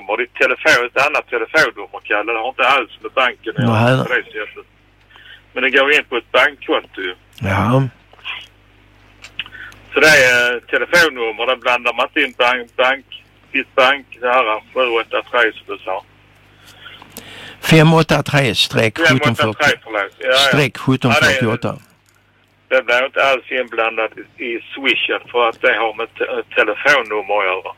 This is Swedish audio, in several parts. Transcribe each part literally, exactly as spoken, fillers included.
telefonnummer. Ditt telefon, ett annat telefonnummer, Kalle. Det har inte alls med banken att göra på det sättet. Men det går in på ett bankkonto. Ja. Så det är telefonnummer. Där blandar man inte in bank, bank, ditt bank, det här sju åtta tre som du sa. fem åtta tre streck sjutton fyrtioåtta. Det blir inte alls inblandat i Swishen för att det har med te- telefonnummer att göra.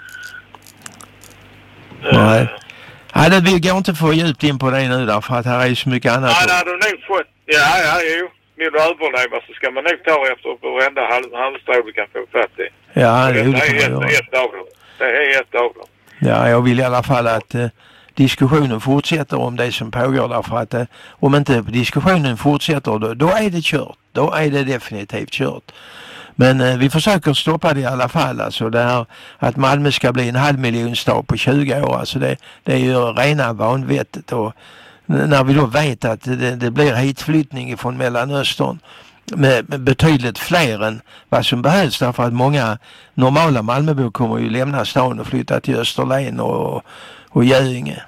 Nej. Uh. Ja, det vi går inte för djupt in på det nu därför att här är så mycket annat. Ja, det har du nog fått. Ja, ja, jo. Vill du överleva så ska man nog ta efter varenda halv, halvstrå du kan få fatt i. Ja, det, det, det är ett, ett av dem. Det är ett av dem. Ja, jag vill i alla fall att eh, diskussionen fortsätter om det som pågår därför att eh, om inte diskussionen fortsätter då, då är det kört. Då är det definitivt kört. Men eh, vi försöker stoppa det i alla fall. Alltså det här att Malmö ska bli en halv miljon stad på tjugo år. Alltså det, det är ju rena vanvettet. Och när vi då vet att det, det blir hitflyttning från Mellanöstern med, med betydligt fler än vad som behövs. Därför att många normala Malmöbor kommer ju lämna stan och flytta till Österlen och, och Göinge.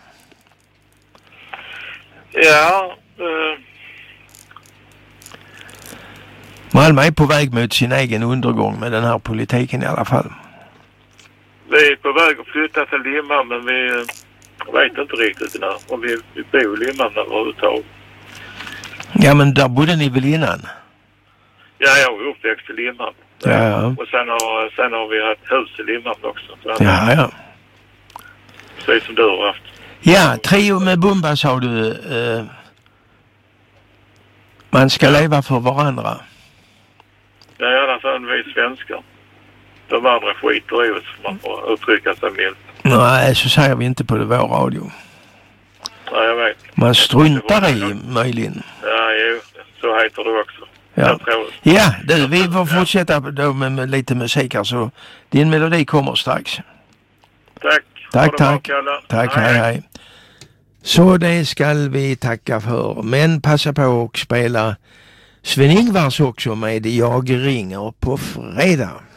Ja, uh... Malmö är på väg mot sin egen undergång med den här politiken i alla fall. Vi är på väg att flytta till Limhamn men vi vet inte riktigt när. Om vi, vi bor i Limhamn överhuvudtaget. Ja men där bodde ni väl innan? Ja, jag är uppväxt i Limhamn. Ja, ja. Och sen har, sen har vi haft hus i Limhamn också. Ja, ja. Precis som du har haft. Ja, trio med Bumba sa du. Eh, man ska ja. leva för varandra. Ja, i alla fall vi svenskar. De andra skiter i oss, man får uttrycka sig mild. Nej, så säger vi inte på det vår radio. Ja, jag vet. Man struntar i, möjligen. Ja, jo. Så heter det också. Ja, ja du, vi får fortsätta då med, med lite musik här så din melodi kommer strax. Tack. Tack, tack. Tack, hej, hej. Så det ska vi tacka för. Men passa på att spela Sven-Ingvars också med Jag ringer på fredag.